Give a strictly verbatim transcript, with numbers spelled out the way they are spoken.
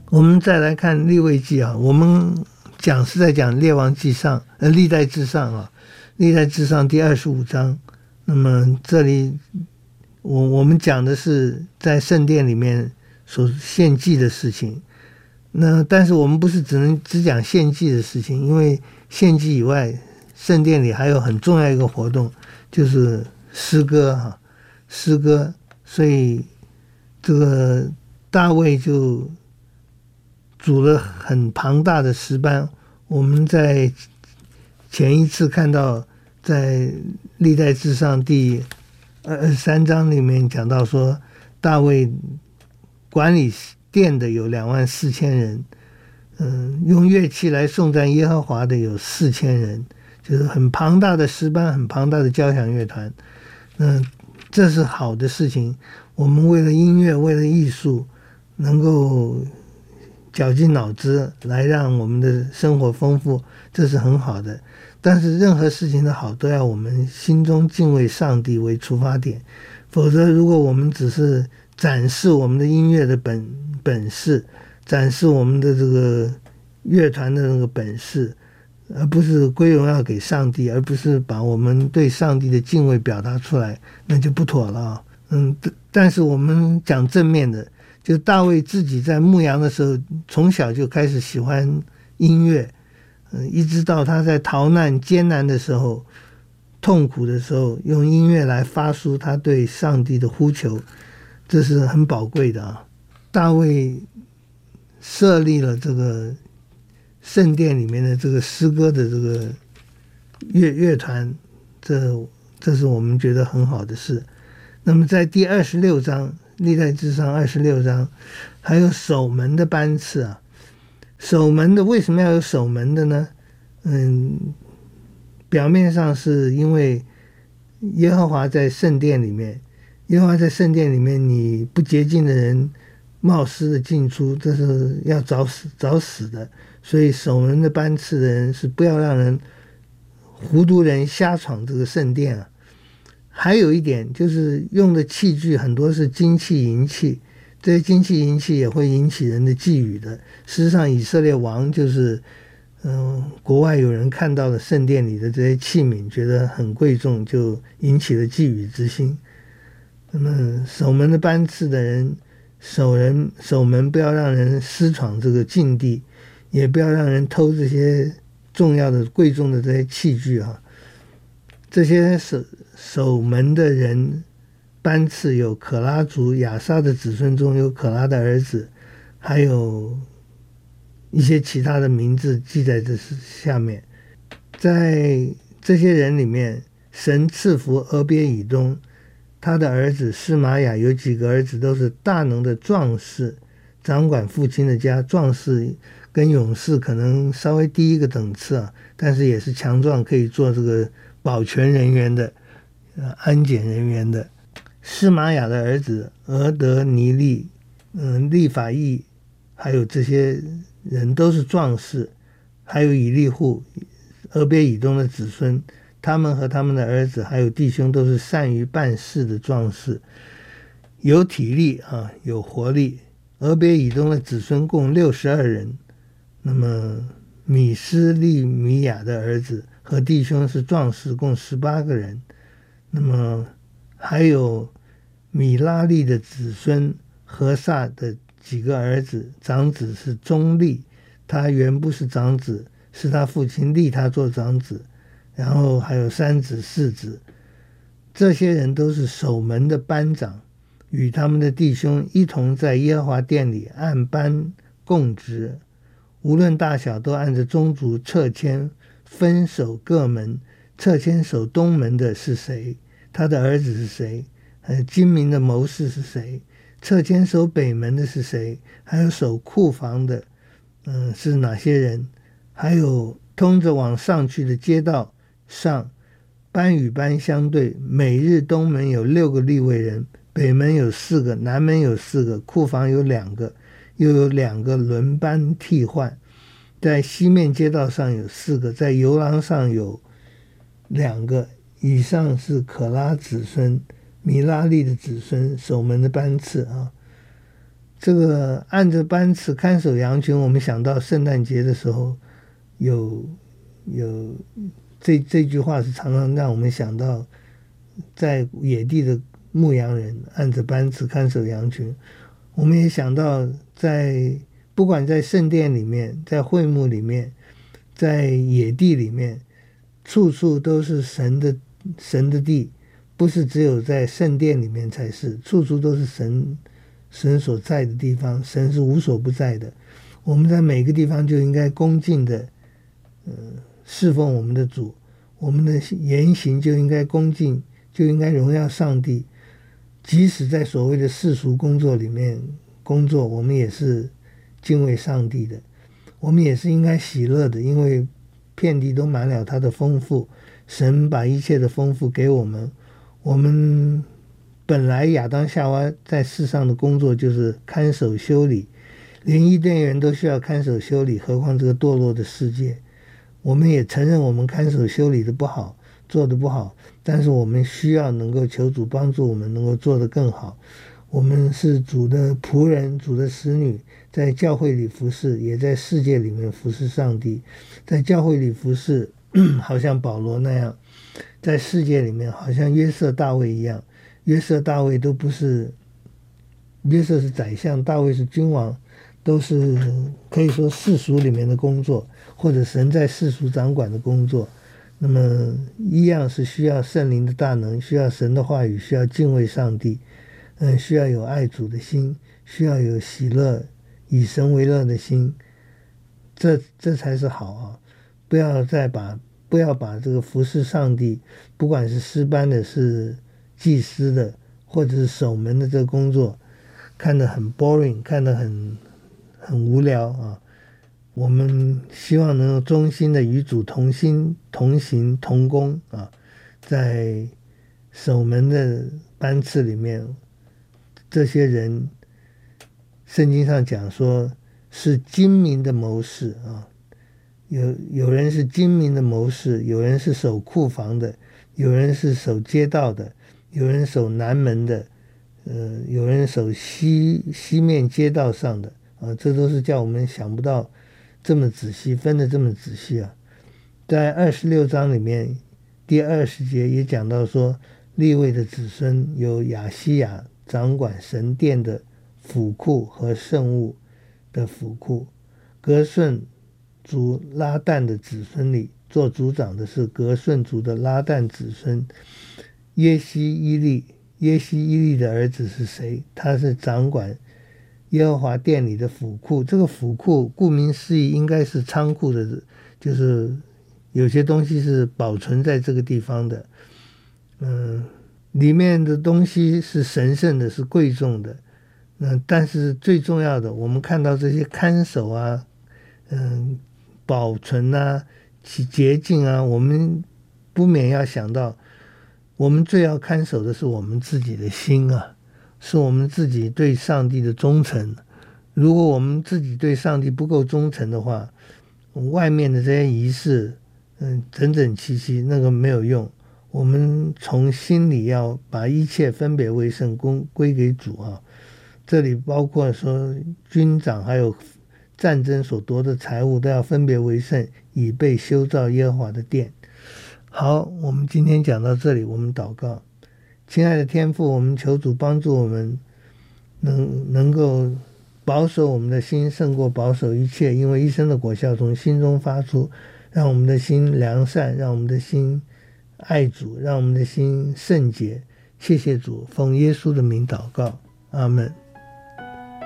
我们再来看利未记啊，我们讲是在讲列王记上，呃，历代志上啊，历代志上第二十五章。那么这里我我们讲的是在圣殿里面所献祭的事情。那但是我们不是只能只讲献祭的事情，因为献祭以外，圣殿里还有很重要一个活动，就是诗歌哈，诗歌。所以这个大卫就组了很庞大的诗班。我们在前一次看到，在历代志上第二十三章里面讲到说，大卫管理殿的有两万四千人，嗯，用乐器来颂赞耶和华的有四千人，就是很庞大的诗班，很庞大的交响乐团。嗯，这是好的事情。我们为了音乐，为了艺术，能够绞尽脑汁来让我们的生活丰富，这是很好的。但是任何事情的好都要我们心中敬畏上帝为出发点，否则如果我们只是展示我们的音乐的本本事，展示我们的这个乐团的那个本事，而不是归荣耀给上帝，而不是把我们对上帝的敬畏表达出来，那就不妥了。嗯，但是我们讲正面的，就大卫自己在牧羊的时候，从小就开始喜欢音乐，嗯，一直到他在逃难艰难的时候，痛苦的时候，用音乐来发出他对上帝的呼求，这是很宝贵的啊。大卫设立了这个圣殿里面的这个诗歌的这个乐乐团，这这是我们觉得很好的事。那么在第二十六章，历代志上二十六章，还有守门的班次啊。守门的为什么要有守门的呢？嗯，表面上是因为耶和华在圣殿里面，耶和华在圣殿里面，你不洁净的人冒失的进出，这是要找死找死的。所以守门的班次的人是不要让人糊涂人瞎闯这个圣殿啊。还有一点就是用的器具很多是金器银器，这些金器银器也会引起人的觊觎的。事实上以色列王就是嗯，国外有人看到了圣殿里的这些器皿觉得很贵重，就引起了觊觎之心。那么守门的班次的人守人守门，不要让人私闯这个禁地，也不要让人偷这些重要的贵重的这些器具啊。这些守守门的人班次有可拉族亚萨的子孙中有可拉的儿子，还有一些其他的名字记在这下面。在这些人里面，神赐福俄别以东，他的儿子示玛雅有几个儿子都是大能的壮士，掌管父亲的家。壮士跟勇士可能稍微低一个等次啊，但是也是强壮，可以做这个保全人员的、呃、安检人员的。示玛雅的儿子俄德尼利、嗯、利法义，还有这些人都是壮士。还有以利户，俄别以东的子孙，他们和他们的儿子还有弟兄都是善于办事的壮士，有体力啊，有活力。俄别以东的子孙共六十二人。那么米斯利米亚的儿子和弟兄是壮士，共十八个人。那么还有米拉利的子孙何萨的几个儿子，长子是中利，他原不是长子，是他父亲立他做长子。然后还有三子四子，这些人都是守门的班长，与他们的弟兄一同在耶和华殿里按班供职，无论大小都按着宗族册签分守各门。册签守东门的是谁？他的儿子是谁？还有精明的谋士是谁？册签守北门的是谁？还有守库房的嗯，是哪些人？还有通着往上去的街道上，班与班相对，每日东门有六个利未人，北门有四个，南门有四个，库房有两个，又有两个轮班替换。在西面街道上有四个，在游廊上有两个。以上是可拉子孙米拉利的子孙守门的班次啊。 这个按着班次看守羊群，我们想到圣诞节的时候，有有这这句话是常常让我们想到，在野地的牧羊人按着班次看守羊群。我们也想到在不管在圣殿里面，在会幕里面，在野地里面，处处都是神的神的地，不是只有在圣殿里面才是，处处都是神神所在的地方，神是无所不在的。我们在每个地方就应该恭敬的呃侍奉我们的主，我们的言行就应该恭敬，就应该荣耀上帝。即使在所谓的世俗工作里面工作，我们也是敬畏上帝的，我们也是应该喜乐的，因为遍地都满了他的丰富，神把一切的丰富给我们。我们本来亚当夏娃在世上的工作就是看守修理，连伊甸园都需要看守修理，何况这个堕落的世界。我们也承认我们看守修理的不好，做的不好，但是我们需要能够求主帮助我们能够做得更好。我们是主的仆人，主的使女，在教会里服侍，也在世界里面服侍上帝。在教会里服侍好像保罗那样，在世界里面好像约瑟大卫一样。约瑟大卫都不是，约瑟是宰相，大卫是君王，都是可以说世俗里面的工作，或者神在世俗掌管的工作。那么一样是需要圣灵的大能，需要神的话语，需要敬畏上帝，嗯，需要有爱主的心，需要有喜乐以神为乐的心，这这才是好啊！不要再把不要把这个服侍上帝，不管是诗班的，是祭司的，或者是守门的这个工作，看得很 boring， 看得很很无聊啊！我们希望能够忠心的与主同心、同行、同工啊，在守门的班次里面，这些人，圣经上讲说是精明的谋士啊，有有人是精明的谋士，有人是守库房的，有人是守街道的，有人守南门的，呃，有人守西西面街道上的啊，这都是叫我们想不到这么仔细，分得这么仔细啊。在二十六章里面第二十节也讲到说，利未的子孙有亚西亚掌管神殿的府库和圣物的府库，革顺族拉旦的子孙里做族长的是革顺族的拉旦子孙耶西伊利。耶西伊利的儿子是谁？他是掌管耶和华殿里的府库。这个府库顾名思义应该是仓库的，就是有些东西是保存在这个地方的，嗯，里面的东西是神圣的，是贵重的。那但是最重要的，我们看到这些看守啊，嗯，保存啊，其洁净啊，我们不免要想到，我们最要看守的是我们自己的心啊，是我们自己对上帝的忠诚。如果我们自己对上帝不够忠诚的话，外面的这些仪式，嗯，整整齐齐，那个没有用。我们从心里要把一切分别为圣，归归给主啊。这里包括说军长还有战争所夺的财物都要分别为圣，以备修造耶和华的殿。好，我们今天讲到这里，我们祷告。亲爱的天父，我们求主帮助我们能能够保守我们的心胜过保守一切，因为一生的果效从心中发出，让我们的心良善，让我们的心爱主，让我们的心圣洁。谢谢主，奉耶稣的名祷告，阿们。